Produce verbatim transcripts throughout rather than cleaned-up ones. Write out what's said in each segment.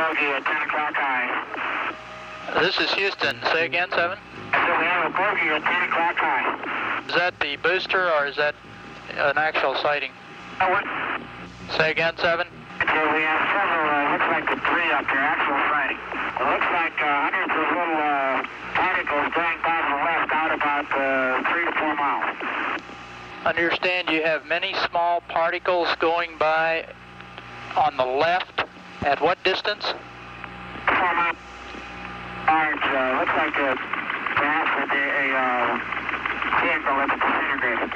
bogey at ten o'clock high. This is Houston. Say again, seven? I said we have a bogey at ten o'clock high. Is that the booster or is that an actual sighting? Oh, what? Say again, seven? Okay, we have several, uh, looks like the three up there, actual sighting. It looks like uh, hundreds of little uh, particles going by the west out about uh, three to four miles. Understand you have many small particles going by on the left. At what distance? Four miles. Large, uh, looks like a, perhaps a, a uh, vehicle that's disintegrated.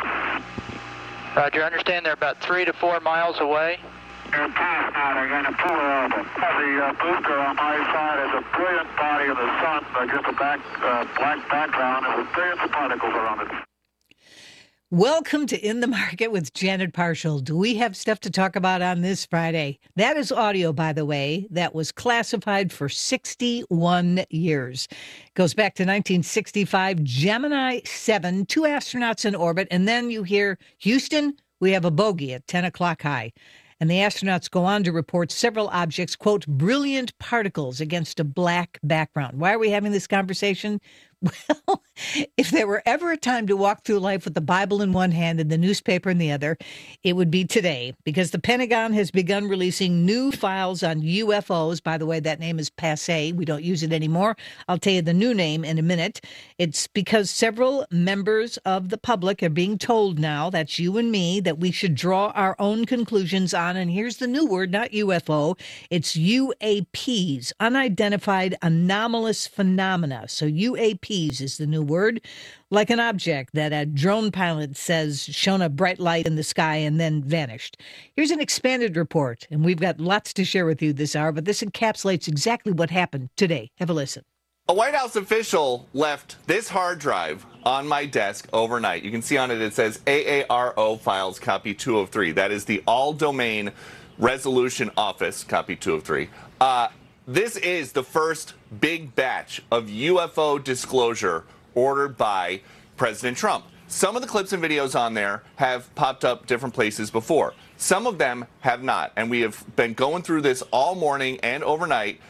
Roger, understand they're about three to four miles away. They're past now, they're going to pull it over. The uh, booster on my side is a brilliant body of the sun, uh, just a back, uh, black background, and with billions of particles around it. Welcome to In the Market with Janet Parshall. Do we have stuff to talk about on this Friday? That is audio, by the way, that was classified for sixty-one years. Goes back to nineteen sixty-five, Gemini seven, two astronauts in orbit, and then you hear, Houston, we have a bogey at ten o'clock high. And the astronauts go on to report several objects, quote, brilliant particles against a black background. Why are we having this conversation? Well, if there were ever a time to walk through life with the Bible in one hand and the newspaper in the other, it would be today, because the Pentagon has begun releasing new files on U F Os. By the way, that name is passé. We don't use it anymore. I'll tell you the new name in a minute. It's because several members of the public are being told now, that's you and me, that we should draw our own conclusions on, and here's the new word, not U F O, it's U A Ps, unidentified anomalous phenomena. So U A Ps is the new word, like an object that a drone pilot says shone a bright light in the sky and then vanished. Here's an expanded report, and we've got lots to share with you this hour, but this encapsulates exactly what happened today. Have a listen. A White House official left this hard drive on my desk overnight. You can see on it, it says A A R O files copy two of three. That is the all domain resolution office copy two of three. Uh, This is the first big batch of U F O disclosure ordered by President Trump. Some of the clips and videos on there have popped up different places before. Some of them have not. And we have been going through this all morning and overnight